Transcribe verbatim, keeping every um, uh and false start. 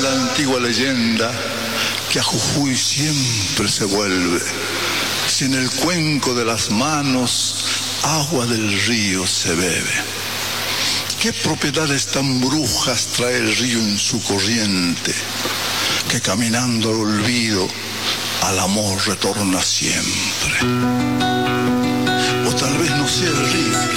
la antigua leyenda que a Jujuy siempre se vuelve, si en el cuenco de las manos agua del río se bebe. ¿Qué propiedades tan brujas trae el río en su corriente, que caminando al olvido al amor retorna siempre? O tal vez no sea el río,